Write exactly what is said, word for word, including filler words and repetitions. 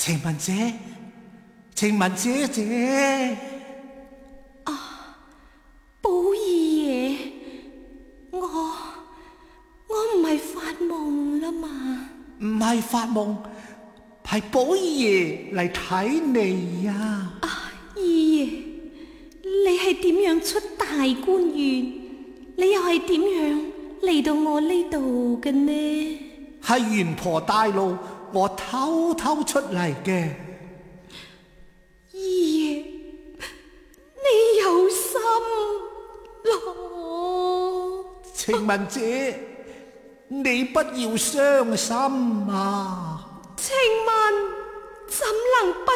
晴雯姐，晴雯姐姐， 啊，寶二爺，我我唔係發夢啦嘛？ 唔係發夢，係寶二爺嚟睇你啊！ 啊，二爺，你係點樣出大觀園？你又係點樣嚟到我呢度嘅呢？ 係袁婆帶路，我偷偷出嚟嘅。 二爺，你有心咯。 晴雯姐，你不要傷心啊！ 晴雯怎能不